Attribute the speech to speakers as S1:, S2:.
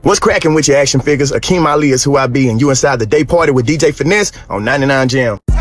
S1: What's cracking with your action figures? Akeem Ali is who I be, and you inside the day party with DJ Finesse on 99 Jam.